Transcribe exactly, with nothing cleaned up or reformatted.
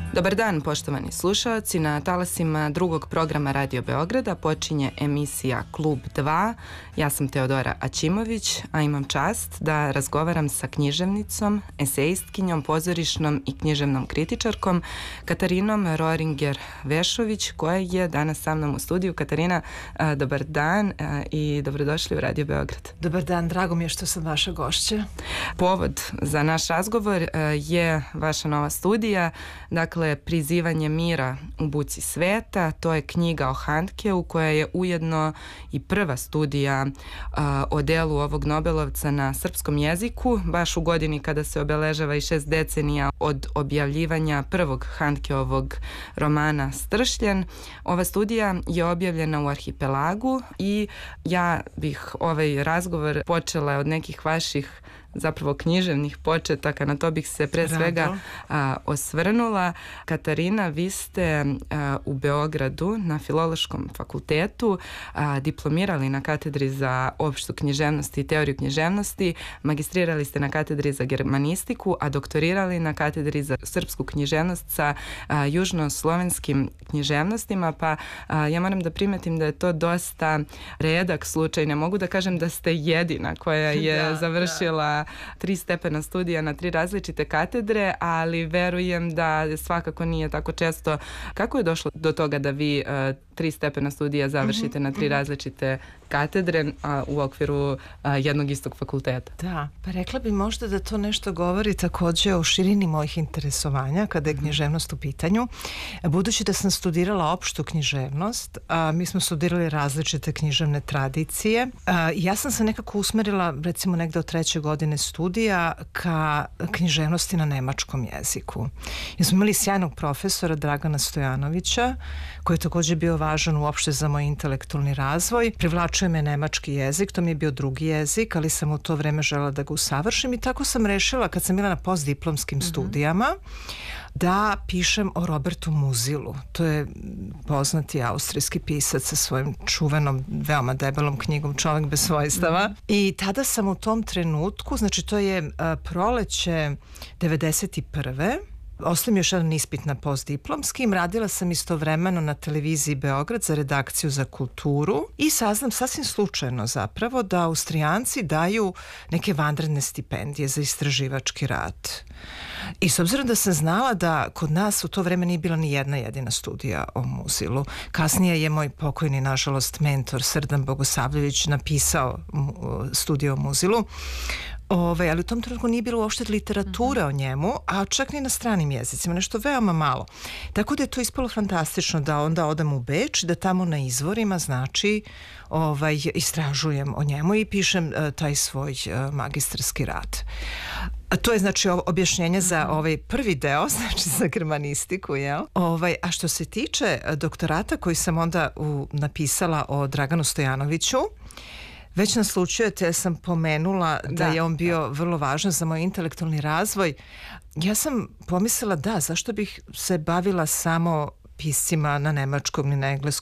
Dobar dan, poštovani slušalci. Na talasima drugog programa Radio Beograda počinje emisija Klub dva. Ja sam Teodora Aćimović, a imam čast da razgovaram sa književnicom, esejistkinjom, pozorišnom i književnom kritičarkom Katarinom Roringer-Vešović, koja je danas sa mnom u studiju. Katarina, dobar dan i dobrodošli u Radio Beograd. Dobar dan, drago mi je što sam vaša gošća. Povod za naš razgovor je vaša nova studija, dakle Prizivanje mira u buci sveta. To je knjiga o Handkeu koja je ujedno i prva studija a, o delu ovog Nobelovca na srpskom jeziku, baš u godini kada se obeležava i šest decenija od objavljivanja prvog Handkeovog romana Stršljen. Ova studija je objavljena u Arhipelagu i ja bih ovaj razgovor počela od nekih vaših zapravo književnih početaka, na to bih se pre svega a, osvrnula. Katarina, vi ste a, u Beogradu na Filološkom fakultetu a, diplomirali na katedri za opštu književnost i teoriju književnosti, magistrirali ste na katedri za germanistiku, a doktorirali na katedri za srpsku književnost sa a, južnoslovenskim književnostima, pa a, ja moram da primetim da je to dosta redak slučaj. Ne mogu da kažem da ste jedina koja je da, završila da. tri stepena studija na tri različite katedre, ali verujem da svakako nije tako često. Kako je došlo do toga da vi uh, tri stepena studija završite mm-hmm. na tri različite katedre uh, u okviru uh, jednog istog fakulteta? Da, pa rekla bi možda da to nešto govori takođe o širini mojih interesovanja kada je književnost u pitanju. Budući da sam studirala opštu književnost, a, mi smo studirali različite književne tradicije. A, ja sam se nekako usmerila, recimo negde od treće godine studija, ka književnosti na nemačkom jeziku. Ja smo imali sjajnog profesora Dragana Stojanovića, koji je takođe bio važan uopšte za moj intelektualni razvoj. Privlačio me nemački jezik, to mi je bio drugi jezik, ali sam u to vreme želela da ga usavršim i tako sam rešila, kad sam bila na postdiplomskim mm-hmm. studijama, da pišem o Robertu Muzilu. To je poznati austrijski pisac sa svojim čuvenom, veoma debelom knjigom Čovek bez svojstava. Mm-hmm. I tada sam u tom trenutku, znači to je uh, proleće devedeset prve Ostaje mi još jedan ispit na postdiplomskim. Radila sam istovremeno na televiziji Beograd za redakciju za kulturu i saznam sasvim slučajno zapravo da Austrijanci daju neke vanredne stipendije za istraživački rad. I s obzirom da sam znala da kod nas u to vreme nije bila ni jedna jedina studija o Muzilu. Kasnije je moj pokojni, nažalost, mentor Srdan Bogosavljević napisao studiju o Muzilu. Ove, ali u tom trenutku nije bilo uopšte literatura mm-hmm. o njemu, a čak ni na stranim jezicima, nešto veoma malo. Tako da je to ispalo fantastično da onda odem u Beč, da tamo na izvorima, znači, ovaj, istražujem o njemu i pišem uh, taj svoj uh, magistarski rad. A to je znači objašnjenje za ovaj prvi deo, znači za germanistiku, jel? Ovaj, a što se tiče doktorata koji sam onda u, napisala o Draganu Stojanoviću, već naslučujete, ja sam pomenula da, da je on bio da. vrlo važan za moj intelektualni razvoj. Ja sam pomislila da, zašto bih se bavila samo piscima na nemačkom ni na engleskom